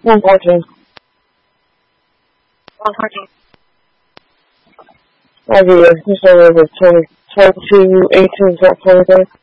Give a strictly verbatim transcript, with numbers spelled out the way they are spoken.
One fourteen. One fourteen. I'll be here. This one was twenty, twenty-two, eighteen, twenty-three.